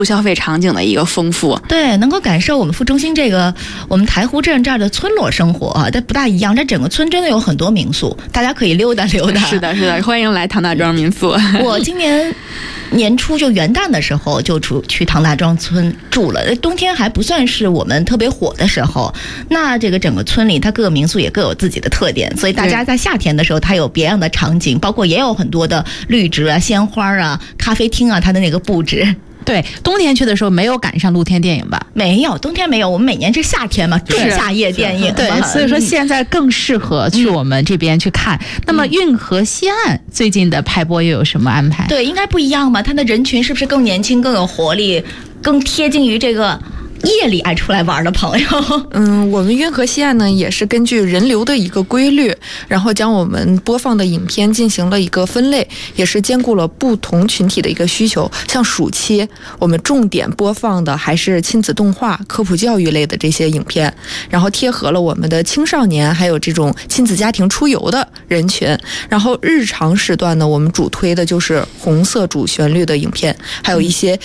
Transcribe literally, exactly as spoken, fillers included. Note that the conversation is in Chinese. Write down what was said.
消费场景的一个丰富， 对，能够感受我们副中心这个我们台湖镇这儿的村落生活啊，这不大一样。这整个村真的有很多民宿，大家可以溜达溜达。 是的，是的，欢迎来唐大庄民宿。 我今年年初就元旦的时候就出去唐大庄村住了，冬天还不算是我们特别火的时候。那这个整个村里，它各个民宿也各有自己的特点，所以大家在夏天的时候，它有别样的场景，包括也有很多的绿植啊、鲜花啊、咖啡厅啊，它的那个布置。 对，冬天去的时候没有赶上露天电影吧？ 没有，冬天没有，我们每年是夏天嘛，仲夏夜电影。 对，所以说现在更适合去我们这边去看。嗯、那么运河西岸最近的排播又有什么安排？ 对，应该不一样吧？它的人群是不是更年轻、更有活力、更贴近于这个夜里爱出来玩的朋友？ 嗯，我们运河西岸呢，也是根据人流的一个规律，然后将我们播放的影片进行了一个分类，也是兼顾了不同群体的一个需求。像暑期，我们重点播放的还是亲子动画、科普教育类的这些影片，然后贴合了我们的青少年，还有这种亲子家庭出游的人群。然后日常时段呢，我们主推的就是红色主旋律的影片，还有一些